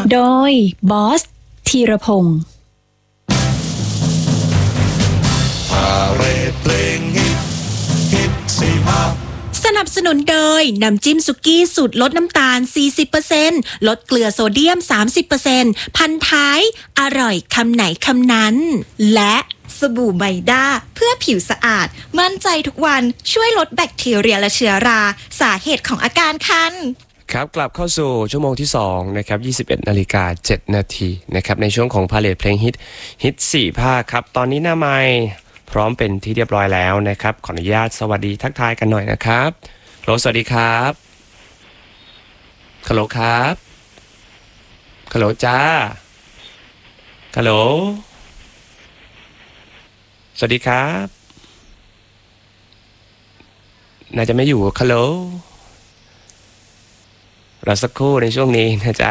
โดยบอสธีรพงศ์สนับสนุนโดยน้ำจิ้มสุกี้สูตรลดน้ำตาล 40% ลดเกลือโซเดียม 30% พันท้ายอร่อยคำไหนคำนั้นและสบู่ไบด้าเพื่อผิวสะอาดมั่นใจทุกวันช่วยลดแบคทีเรียและเชื้อราสาเหตุของอาการคันครับกลับเข้าสู่ชั่วโมงที่2นะครับ 21:07 นาทีนะครับในช่วงของพาเลทเพลงฮิต4ภาคครับตอนนี้หน้าไมค์พร้อมเป็นที่เรียบร้อยแล้วนะครับขออนุญาตสวัสดีทักทายกันหน่อยนะครับโหลสวัสดีครับฮัลโหลครับฮัลโหลจ้าฮัลโหลสวัสดีครับน่าจะไม่อยู่ฮัลโหลเราสักครู่ในช่วงนี้นะจ๊ะ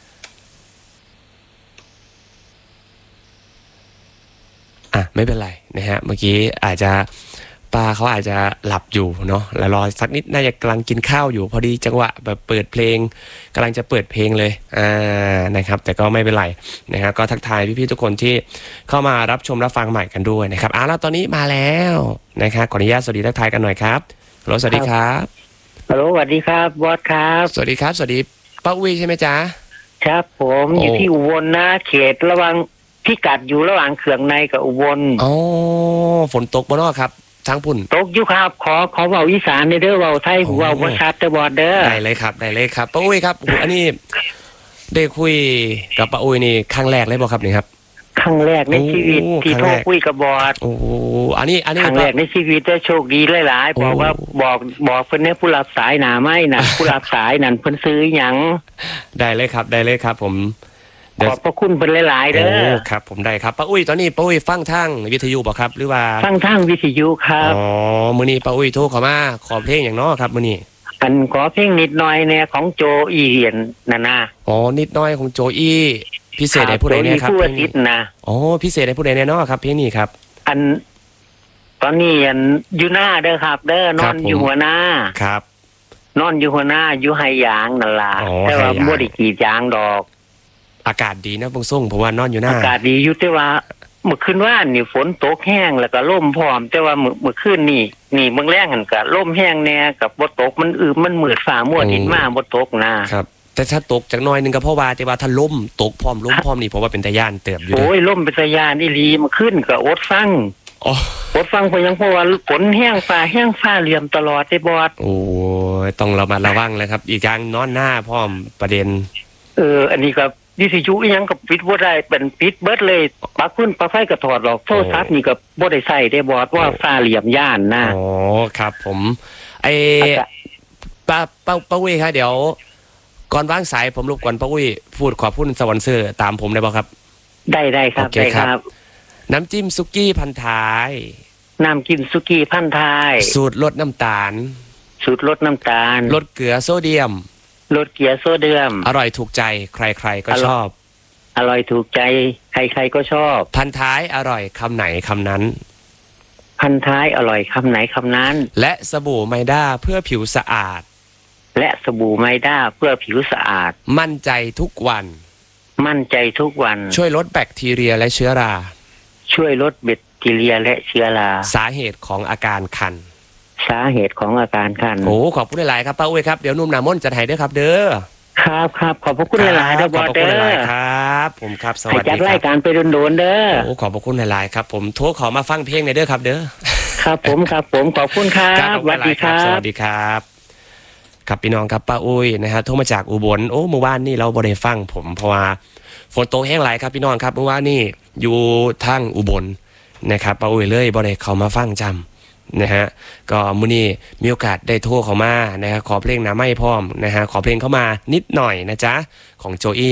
ไม่เป็นไรนะฮะเมื่อกี้อาจจะป้าเขาอาจจะหลับอยู่เนาะแล้วรอสักนิดน่าจะกำลังกินข้าวอยู่พอดีจังหวะแบบเปิดเพลงกำลังจะเปิดเพลงเลยนะครับแต่ก็ไม่เป็นไรนะฮะก็ทักทายพี่ๆทุกคนที่เข้ามารับชมรับฟังใหม่กันด้วยนะครับแล้วตอนนี้มาแล้วนะครับขออนุญาตสวัสดีทักทายกันหน่อยครับฮัลโหลสวัสดีครับฮัลโหลสวัสดีครับบอสครับสวัสดีครับสวัสดีป้าอุ้ยใช่ไหมจ๊ะครับผมอยู่ที่อุบลนะเขตระหว่างพิกัดอยู่ระหว่างเขื่องในกับอุบลฝนตกบ่เนาะครับทั้งพุ่นตกอยู่ครับขอเว้าอีสานเด้อเว้าไทยเว้าบ่ชัดแต่บอสเด้อได้เลยครับป้าอุ้ยครับอันนี้ได้คุยกับป้าอุ้ยนี่ครั้งแรกเลยบ่ครับนี่ครับครั้งแรกในชีวิตที่โทรคุยกับบอสอันนี้ครั้งแรกในชีวิตได้โชคดีหลายๆบอกว่าบอกเพิ่นเนี่ยผู้รับสายหน้าไม้น่ะผู้รับสายนั่นเพิ่นซื้อหยังได้เลยครับผมขอบพระคุณเพิ่นหลายๆเด้อครับผมได้ครับป้าอุ้ยตอนนี้ป้าอุ้ยฟังทางวิทยุบ่ครับหรือว่าฟังทางวิทยุครับมื้อนี้ป้าอุ้ยโทรเข้ามาขอเพลงหยังเนาะครับมื้อนี้ขอเพลงนิดหน่อยเนี่ยของโจอี้นั่นนะนิดหน่อยของโจอี้พิเศษให้ผู้ใดเนี่ยครับเพลงนี้นะพิเศษให้ผู้ใดเนี่ยเนาะครับเพลงนี้ครับตอนนี้อยู่หน้าเด้อครับเด้อนอนอยู่หัวหน้าครับนอนอยู่หัวหน้าอยู่ไหยางนั่นล่ะแต่ว่าบ่ได้กรีดยางดอกอากาศดีนะบงส่งผมว่านอนอยู่หน้าอากาศดีอยู่แต่ว่าเมื่อคืนว่านนี่ฝนตกแห้งแล้วก็ลมพร้อมแต่ว่าเมื่อคืนนี่เมืองแรงหั่นก็ลมแห้งแน่กับบ่ตกมันมืดฟ้ามัวดินมาบ่ตกนะครับแต่ถ้าตกจากน้อยนึงก็เพราะว่าแต่ว่าถ้าลมตกพร้อมนี่เพราะว่าเป็นตะย่านเติบอยู่ลมเป็นตะย่านอีหลีเมื่อคืนก็อดฟังเพราะยังเพราะว่าฝนแห้งฟ้าเหลี่ยมตลอดได้บอดต้องระมัดระวังเลยครับอีกอย่างนอนหน้าพร้อมประเด็นอันนี้ก็วิทยุยังกับปิดบ่ได้เป็นปิดเบิดเลยปลั๊กขึ้นปลั๊กไฟก็ถอดออกโทรศัพท์นี่ก็บ่ได้ใช้ได้บอดว่าฟ้าเหลี่ยมย่านนะครับผมป้าอุ้ยครับเดี๋ยวก่อนวางสายผมรบกวนป้าอุ้ยพูดขอบคุณสปอนเซอร์ตามผมได้ป่ะครับได้ครับได้ครับน้ำจิ้มซุกี้พันท้ายน้ำจิ้มซุกี้พันท้ายสูตรลดน้ำตาลลดเกลือโซเดียมอร่อยถูกใจใครๆก็ชอบอร่อยถูกใจใครๆก็ชอบพันท้ายอร่อยคำไหนคำนั้นพันท้ายอร่อยคำไหนคำนั้นและสบู่ไมด้าเพื่อผิวสะอาดมั่นใจทุกวันช่วยลดแบคทีเรียและเชื้อราสาเหตุของอาการคันขอบคุณหลายๆครับป้าอุ้ยครับเดี๋ยวนุ่มหนามนจะให้ด้วยครับเด้อครับขอบคุณหลายๆเด้อบอสเด้อครับผมครับสวัสดีครับจัดรายการไปโดนๆเด้อขอบคุณหลายๆครับผมโทรขอมาฟังเพลงในเด้อครับเด้อครับผมขอบคุณครับสวัสดีครับครับพี่น้องครับป้าอุ้ยนะฮะโทรมาจากอุบลเมื่อวานนี่เราบ่ได้ฟังผมเพราะว่าฝนตกแห้งหลายครับพี่น้องครับเมื่อวานนี่อยู่ทางอุบลนะครับป้าอุ้ยเลยบ่ได้เข้ามาฟังจำนะฮะก็มื้อนี้มีโอกาสได้โทรเข้ามานะฮะขอเพลงหน้าไม้พร้อมนะฮะขอเพลงเข้ามานิดหน่อยนะจ๊ะของโจอี้